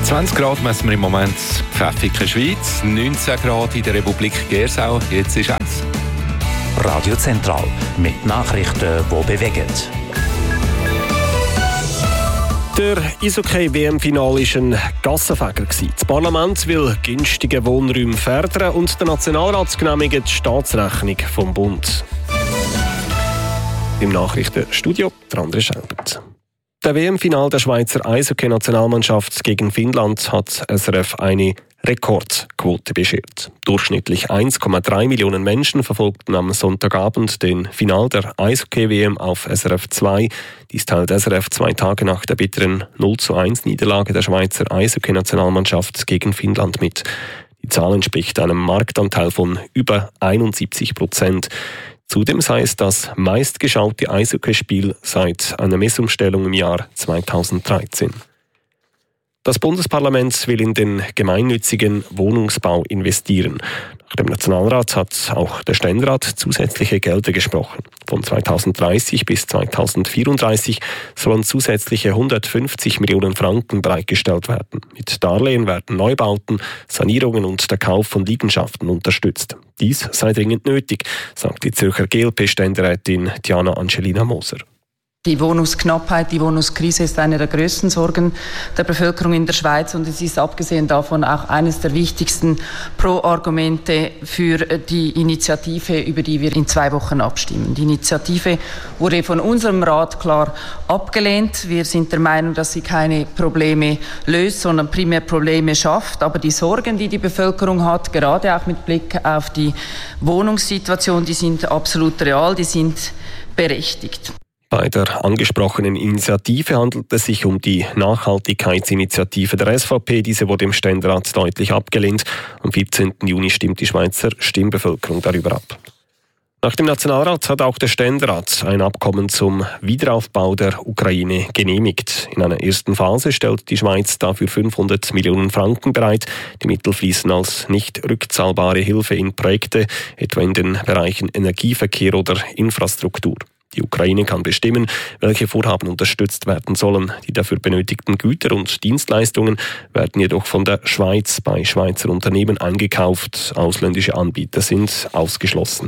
20 Grad messen wir im Moment Pfäffiken, Schweiz, 19 Grad in der Republik Gersau. Jetzt ist es Radio Zentral mit Nachrichten, die bewegen. Der Eishockey-WM-Final war ein Gassenfeger. Das Parlament will günstige Wohnräume fördern und der Nationalrat genehmigt die Staatsrechnung vom Bund. Im Nachrichtenstudio der André Schelbert. Der WM-Final der Schweizer Eishockey-Nationalmannschaft gegen Finnland hat SRF eine Rekordquote beschert. Durchschnittlich 1,3 Millionen Menschen verfolgten am Sonntagabend den Final der Eishockey-WM auf SRF 2. Dies teilt SRF 2 Tage nach der bitteren 0:1 Niederlage der Schweizer Eishockey-Nationalmannschaft gegen Finnland mit. Die Zahl entspricht einem Marktanteil von über 71%. Zudem sei es das meistgeschaute Eishockeyspiel seit einer Messumstellung im Jahr 2013. Das Bundesparlament will in den gemeinnützigen Wohnungsbau investieren. Nach dem Nationalrat hat auch der Ständerat zusätzliche Gelder gesprochen. Von 2030 bis 2034 sollen zusätzliche 150 Millionen Franken bereitgestellt werden. Mit Darlehen werden Neubauten, Sanierungen und der Kauf von Liegenschaften unterstützt. Dies sei dringend nötig, sagt die Zürcher GLP-Ständerätin Diana Angelina Moser. Die Wohnungsknappheit, die Wohnungskrise ist eine der grössten Sorgen der Bevölkerung in der Schweiz und es ist abgesehen davon auch eines der wichtigsten Pro-Argumente für die Initiative, über die wir in 2 Wochen abstimmen. Die Initiative wurde von unserem Rat klar abgelehnt. Wir sind der Meinung, dass sie keine Probleme löst, sondern primär Probleme schafft. Aber die Sorgen, die die Bevölkerung hat, gerade auch mit Blick auf die Wohnungssituation, die sind absolut real, die sind berechtigt. Bei der angesprochenen Initiative handelt es sich um die Nachhaltigkeitsinitiative der SVP. Diese wurde im Ständerat deutlich abgelehnt. Am 14. Juni stimmt die Schweizer Stimmbevölkerung darüber ab. Nach dem Nationalrat hat auch der Ständerat ein Abkommen zum Wiederaufbau der Ukraine genehmigt. In einer ersten Phase stellt die Schweiz dafür 500 Millionen Franken bereit. Die Mittel fließen als nicht rückzahlbare Hilfe in Projekte, etwa in den Bereichen Energieverkehr oder Infrastruktur. Die Ukraine kann bestimmen, welche Vorhaben unterstützt werden sollen. Die dafür benötigten Güter und Dienstleistungen werden jedoch von der Schweiz bei Schweizer Unternehmen eingekauft. Ausländische Anbieter sind ausgeschlossen.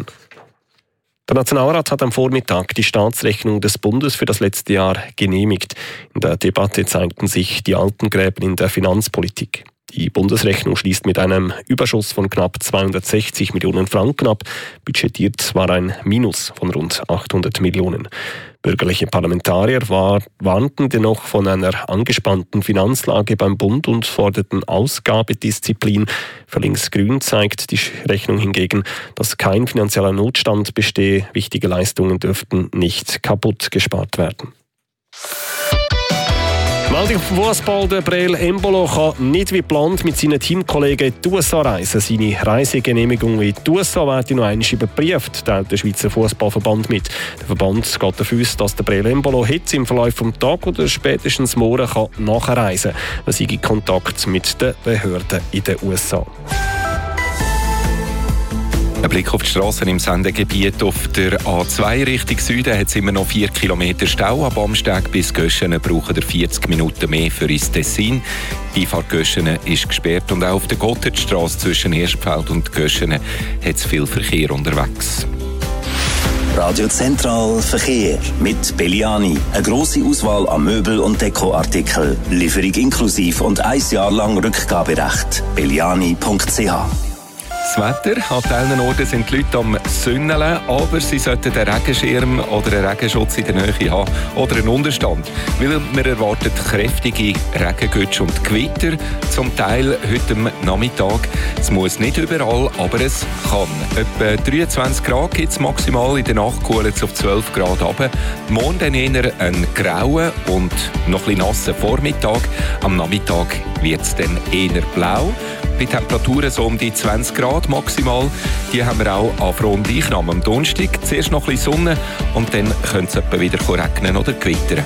Der Nationalrat hat am Vormittag die Staatsrechnung des Bundes für das letzte Jahr genehmigt. In der Debatte zeigten sich die alten Gräben in der Finanzpolitik. Die Bundesrechnung schließt mit einem Überschuss von knapp 260 Millionen Franken ab. Budgetiert war ein Minus von rund 800 Millionen. Bürgerliche Parlamentarier warnten dennoch von einer angespannten Finanzlage beim Bund und forderten Ausgabedisziplin. Für Links-Grün zeigt die Rechnung hingegen, dass kein finanzieller Notstand bestehe. Wichtige Leistungen dürften nicht kaputt gespart werden. Meldung vom Fußball: Der Breel Embolo kann nicht wie geplant mit seinen Teamkollegen in die USA reisen. Seine Reisegenehmigung in die USA wird noch einmal überprüft, teilt der Schweizer Fußballverband mit. Der Verband geht davon aus, dass der Breel Embolo heute im Verlauf des Tages oder spätestens morgen nachreisen kann. Er sei in Kontakt mit den Behörden in den USA. Ein Blick auf die Strassen im Sendegebiet auf der A2 Richtung Süden hat es immer noch 4 Kilometer Stau. Ab Amsteg bis Göschenen brauchen wir 40 Minuten mehr für ins Tessin. Die Einfahrt Göschenen ist gesperrt und auch auf der Gotthardstrasse zwischen Hirschfeld und Göschenen hat es viel Verkehr unterwegs. Radio Zentral Verkehr mit Belliani. Eine grosse Auswahl an Möbel- und Dekoartikeln. Lieferung inklusiv und 1 Jahr lang Rückgaberecht. belliani.ch. Das Wetter: an vielen Orten sind die Leute am Sünneln, aber sie sollten einen Regenschirm oder einen Regenschutz in der Nähe haben oder einen Unterstand. Weil man erwartet kräftige Regengütsch und Gewitter, zum Teil heute am Nachmittag. Es muss nicht überall, aber es kann. Etwa 23 Grad gibt es maximal, in der Nacht kühlt es auf 12 Grad runter. Morgen dann eher ein grauen und noch ein bisschen nasser Vormittag. Am Nachmittag wird es dann eher blau. Bei Temperaturen so um die 20 Grad maximal. Die haben wir auch an Fronleichnam am Donnerstag. Zuerst noch ein bisschen Sonne und dann könnte es etwa wieder regnen oder gewittern.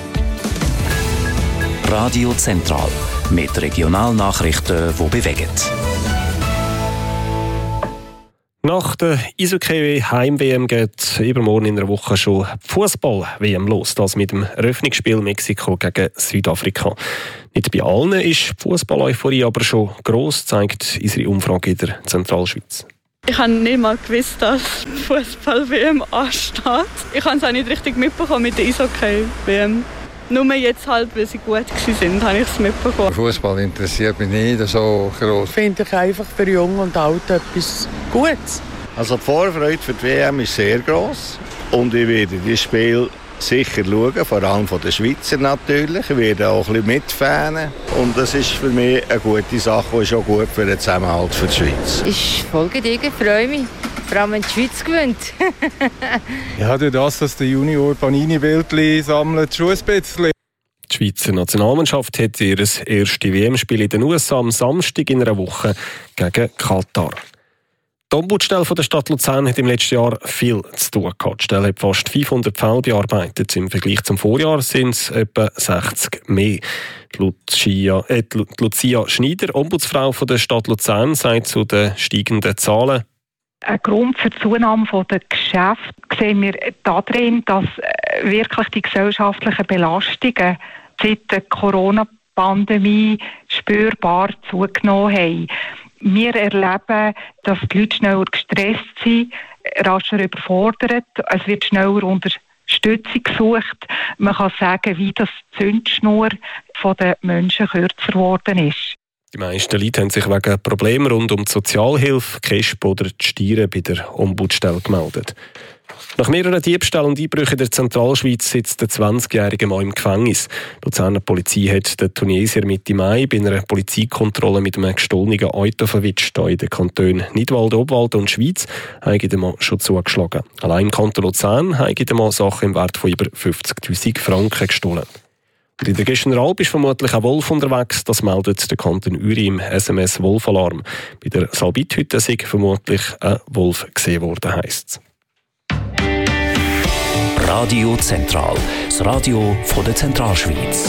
Radio Zentral mit Regionalnachrichten, die bewegen. Nach der Eishockey-Heim-WM geht übermorgen in einer Woche schon Fußball-WM los. Das mit dem Eröffnungsspiel Mexiko gegen Südafrika. Nicht bei allen ist die Fußball-Euphorie aber schon gross, zeigt unsere Umfrage in der Zentralschweiz. Ich habe nicht mal gewusst, dass Fußball-WM ansteht. Ich habe es auch nicht richtig mitbekommen mit der Eishockey-WM. Nur jetzt halt, weil sie gut waren, habe ich es mitbekommen. Fußball interessiert mich nicht so groß. Finde ich einfach für Jung und Alt etwas Gutes. Also die Vorfreude für die WM ist sehr gross. Und ich werde dieses Spiel sicher schauen, vor allem von den Schweizer natürlich. Ich werde auch ein bisschen mitfanen. Und das ist für mich eine gute Sache und ist auch gut für den Zusammenhalt für die Schweiz. Ich folge dir, freue mich. Vor allem, wenn die Schweiz gewinnt. Ja, durch das, dass der Junior Panini-Bildchen sammelt, schon ein bisschen. Die Schweizer Nationalmannschaft hat ihr erstes WM-Spiel in den USA am Samstag in einer Woche gegen Katar. Die Ombudsstelle der Stadt Luzern hat im letzten Jahr viel zu tun gehabt. Die Stelle hat fast 500 Fälle bearbeitet. Im Vergleich zum Vorjahr sind es etwa 60 mehr. Die Lucia Schneider, Ombudsfrau der Stadt Luzern, sagt zu den steigenden Zahlen: Ein Grund für die Zunahme der Geschäfte sehen wir darin, dass wirklich die gesellschaftlichen Belastungen seit der Corona-Pandemie spürbar zugenommen haben. Wir erleben, dass die Leute schneller gestresst sind, rascher überfordert, es wird schneller Unterstützung gesucht. Man kann sagen, wie das Zündschnur der Menschen kürzer geworden ist. Die meisten Leute haben sich wegen Problemen rund um die Sozialhilfe, KESB oder die Steuern bei der Ombudsstelle gemeldet. Nach mehreren Diebstählen und Einbrüchen in der Zentralschweiz sitzt der 20-jährige Mann im Gefängnis. Die Luzerner Polizei hat den Tunesier Mitte Mai bei einer Polizeikontrolle mit einem gestohlenen Auto verwischt. Hier in den Kantonen Nidwalden, Obwalden und Schwyz haben der Mann schon zugeschlagen. Allein im Kanton Luzern haben der Mann Sachen im Wert von über 50'000 Franken gestohlen. Und in der Gästenalp ist vermutlich ein Wolf unterwegs. Das meldet der Kanton Uri im SMS Wolfalarm. Bei der Salbithütte sei vermutlich ein Wolf gesehen worden, heisst es. Radio Zentral, das Radio von der Zentralschweiz.